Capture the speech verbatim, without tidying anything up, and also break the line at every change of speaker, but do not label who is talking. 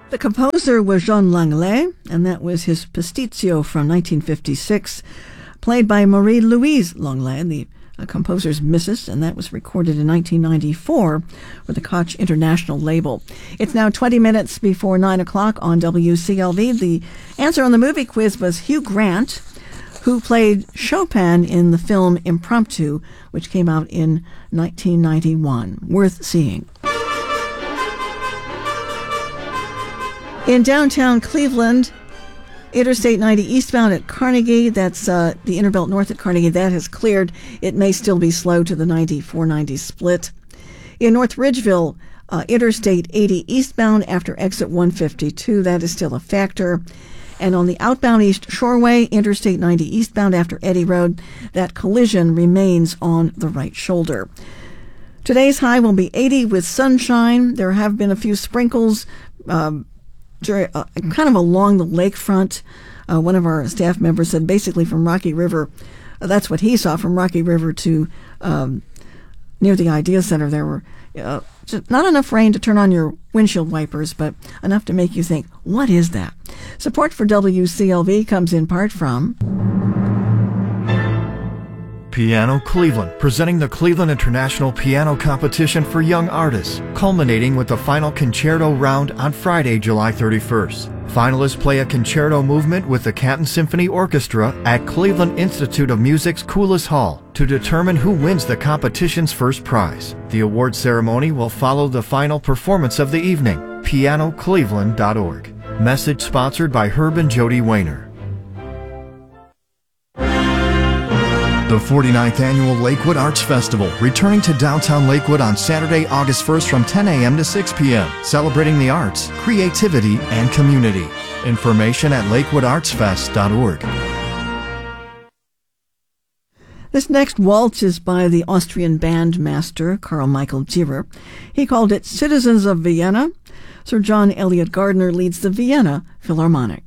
The composer was Jean Langlais, and that was his Pasticcio from nineteen fifty-six, played by Marie-Louise Langlais, the uh, composer's missus, and that was recorded in nineteen ninety-four with the Koch International label. It's now twenty minutes before nine o'clock on W C L V. The answer on the movie quiz was Hugh Grant, who played Chopin in the film Impromptu, which came out in nineteen ninety-one. Worth seeing. In downtown Cleveland, Interstate ninety eastbound at Carnegie, that's uh, the Interbelt North at Carnegie, that has cleared. It may still be slow to the ninety-four ninety split. In North Ridgeville, uh, Interstate eighty eastbound after exit one fifty-two, that is still a factor. And on the outbound East Shoreway, Interstate ninety eastbound after Eddy Road, that collision remains on the right shoulder. Today's high will be eighty with sunshine. There have been a few sprinkles, um, During, uh, kind of along the lakefront. Uh, one of our staff members said basically from Rocky River, uh, that's what he saw, from Rocky River to um, near the Idea Center. There were uh, just not enough rain to turn on your windshield wipers, but enough to make you think, what is that? Support for W C L V comes in part from
Piano Cleveland, presenting the Cleveland International Piano Competition for Young Artists, culminating with the final concerto round on Friday, July thirty-first. Finalists play a concerto movement with the Canton Symphony Orchestra at Cleveland Institute of Music's Coulis Hall to determine who wins the competition's first prize. The award ceremony will follow the final performance of the evening. piano cleveland dot org. Message sponsored by Herb and Jody Wayner. The forty-ninth Annual Lakewood Arts Festival, returning to downtown Lakewood on Saturday, August first from ten a.m. to six p.m., celebrating the arts, creativity, and community. Information at lakewood arts fest dot org.
This next waltz is by the Austrian bandmaster Carl Michael Girer. He called it Citizens of Vienna. Sir John Eliot Gardner leads the Vienna Philharmonic.